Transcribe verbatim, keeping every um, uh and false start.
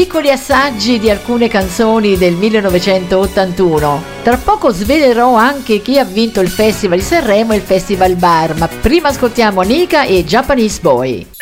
piccoli assaggi di alcune canzoni del millenovecentottantuno. Tra poco svelerò anche chi ha vinto il Festival di Sanremo e il Festival Bar, ma prima ascoltiamo Nika e Japanese Boy.